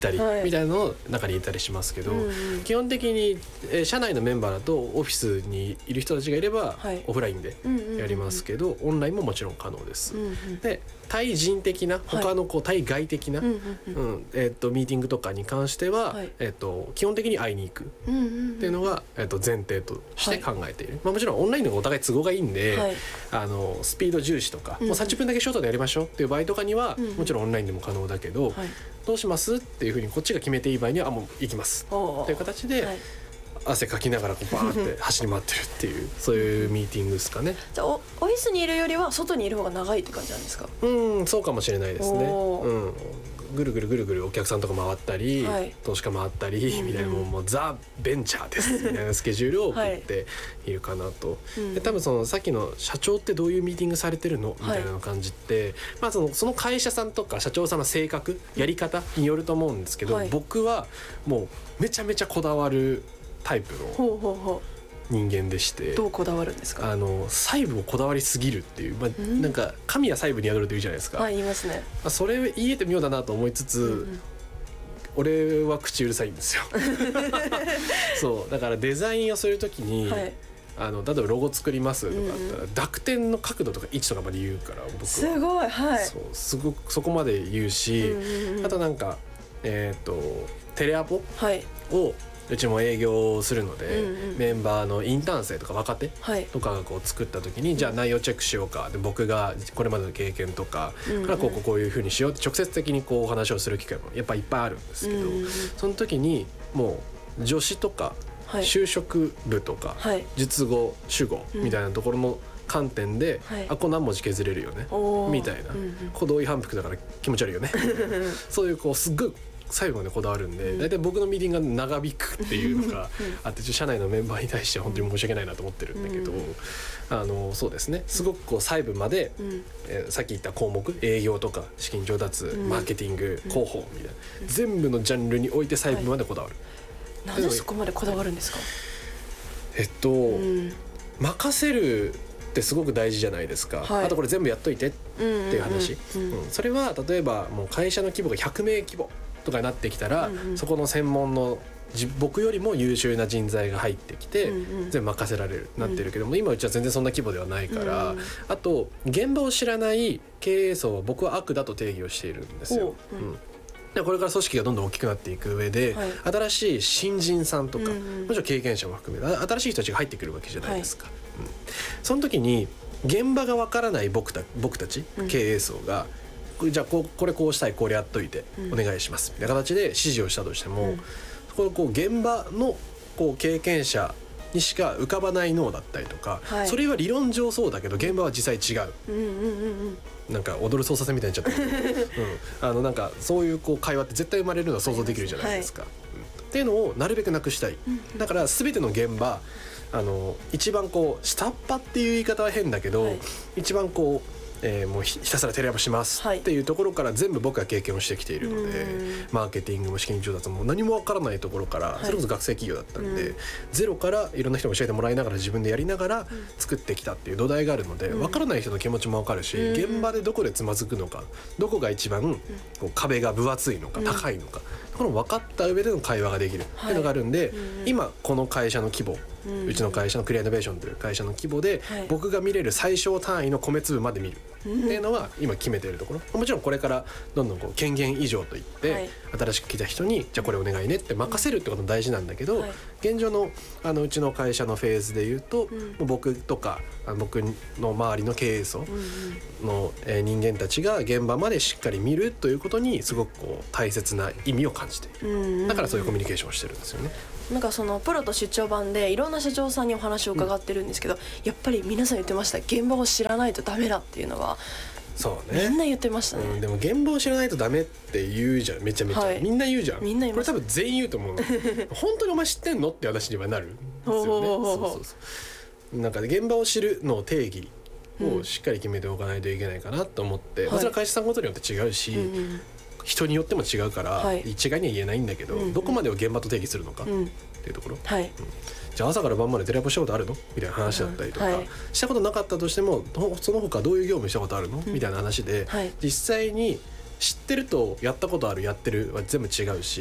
たりみたいなのを中にいたりしますけど、基本的に社内のメンバーだとオフィスにいる人たちがいればオフラインでやりますけど、オンラインももちろん可能です。で対人的な他の対外的なミーティングとかに関しては基本的に会いに行くっていうのが前提として考えている。もちろんオンラインの方がお互い都合がいいんでスピード重視とかもう30分だけショートでやりましょうっていう場合とかにはもちろんオンラインでも可能だけど、どうしますっていうふうにこっちが決めていい場合にはもう行きますっていう形で汗かきながらバーって走り回ってるっていうそういうミーティングですかね。 じゃあオフィスにいるよりは外にいる方が長いって感じなんですか？ そうかもしれないですね。ぐるぐるぐるぐるお客さんとか回ったり、投資家回ったりみたいなもうザ・ベンチャーですみたいなスケジュールを送っているかなと。で多分そのさっきの社長ってどういうミーティングされてるのみたいな感じって、その会社さんとか社長さんの性格やり方によると思うんですけど、僕はもうめちゃめちゃこだわるタイプの人間でして。 どうこだわるんですか？ 細部をこだわりすぎるっていう、なんか神は細部に宿るって言うじゃないですか。 言いますね。それ言えて妙だなと思いつつ、俺は口うるさいんですよそうだからデザインをするときに、例えばロゴ作りますとかあったら、濁点の角度とか位置とかまで言うから僕はすごい、 すごくそこまで言うし、あとなんかテレアポをうちも営業するので、メンバーのインターン生とか若手とかが作った時に、じゃあ内容チェックしようかで僕がこれまでの経験とかからこういうふうにしようって直接的にお話をする機会もやっぱいっぱいあるんですけど、その時にもう助詞とか就職部とか述語主語みたいなところの観点で、これ何文字削れるよねみたいな、同意反復だから気持ち悪いよねそういうすっごい最後までこだわるんで、大体僕のミーティングが長引くっていうのがあって、社内のメンバーに対しては本当に申し訳ないなと思ってるんだけど、そうですね、すごく細部まで、さっき言った項目営業とか資金調達、マーケティング、広報みたいな、全部のジャンルにおいて細部までこだわる。 なぜそこまでこだわるんですか？ 任せるってすごく大事じゃないですか。あとこれ全部やっといてっていう話。それは例えばもう会社の規模が100名規模とかになってきたら、そこの専門の僕よりも優秀な人材が入ってきて、全部任せられるなってるけども、今うちは全然そんな規模ではないから、あと現場を知らない経営層は僕は悪だと定義をしているんですよ。これから組織がどんどん大きくなっていく上で、新しい新人さんとか、もちろん経験者も含め新しい人たちが入ってくるわけじゃないですか。その時に現場がわからない僕たち経営層が、じゃあこれこうしたい、これやっといてお願いしますみたいな形で指示をしたとしても、これ現場の経験者にしか浮かばない脳だったりとか、それは理論上そうだけど現場は実際違う、なんか踊る操作線みたいになっちゃったけどなんかそういう会話って絶対生まれるのは想像できるじゃないですか。っていうのをなるべくなくしたい。だから全ての現場一番下っ端っていう言い方は変だけど、一番もうひたすらテレアポしますっていうところから全部僕が経験をしてきているので、マーケティングも資金調達も何も分からないところから、それこそ学生企業だったんで、ゼロからいろんな人に教えてもらいながら自分でやりながら作ってきたっていう土台があるので、分からない人の気持ちも分かるし、現場でどこでつまずくのか、どこが一番壁が分厚いのか高いのか、この分かった上での会話ができるっていうのがあるんで、今この会社の規模、うちの会社のクリアイノベーションという会社の規模で、僕が見れる最小単位の米粒まで見るっていうのは今決めているところ。もちろんこれからどんどん権限以上といって、新しく来た人にじゃあこれお願いねって任せるってことも大事なんだけど、現状のうちの会社のフェーズでいうと、僕とか僕の周りの経営層の人間たちが現場までしっかり見るということにすごく大切な意味を感じている。だからそういうコミュニケーションをしてるんですよね。 なんかそのプロと出張版でいろんな社長さんにお話を伺ってるんですけど、やっぱり皆さん言ってました。現場を知らないとダメだっていうのはそうね、みんな言ってましたね。 でも現場を知らないとダメって言うじゃん、めちゃめちゃ、みんな言うじゃん。 みんな言います。 これ多分全員言うと思う本当にお前知ってんのって話にはなるんですよね。なんか現場を知るの定義をしっかり決めておかないといけないかなと思って、それは会社さんごとによって違うし、人によっても違うから、一概には言えないんだけど、どこまでを現場と定義するのかっていうところ、じゃあ朝から晩までテレアポしたことあるのみたいな話だったりとか、したことなかったとしてもその他どういう業務したことあるのみたいな話で、実際に知ってるとやったことあるやってるは全部違うし、